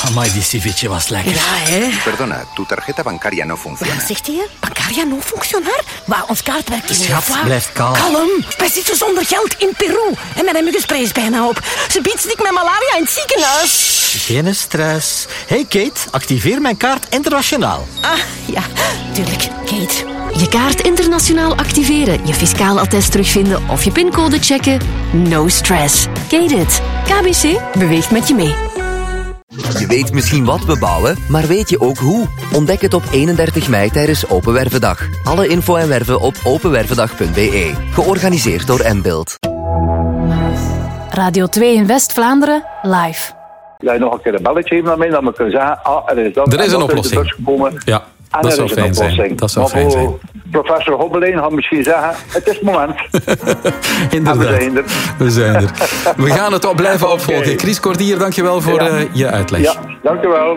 Amai, die ceviche was lekker. Ja, hè? Perdona, tu tarjeta bancaria no funciona. Wat zegt hij? Bancaria no functionar? Maar ons kaart werkt niet. Schat, blijf kalm. Kalm. Wij zitten zonder geld in Peru. En mijn muggenspray is bijna op. Ze biedt ik met malaria in het ziekenhuis. Geen stress. Hey Kate, activeer mijn kaart internationaal. Ah, ja. Tuurlijk, Kate. Je kaart internationaal activeren, je fiscaal attest terugvinden of je pincode checken. No stress. Kate it. KBC beweegt met je mee. Je weet misschien wat we bouwen, maar weet je ook hoe? Ontdek het op 31 mei tijdens Open Wervendag. Alle info en werven op openwervendag.be. Georganiseerd door Mbuild. Radio 2 in West-Vlaanderen, live. Dat je nog een keer een belletje heeft naar mij, dat we kunnen zeggen, er is een oplossing. Ja, dat zou fijn zijn. Dat zou fijn zijn. Professor Hobbelijn gaat misschien zeggen, het is het moment. Inderdaad, we zijn er. We gaan het blijven opvolgen. Chris Cordier, dankjewel voor je uitleg. Ja, dankjewel.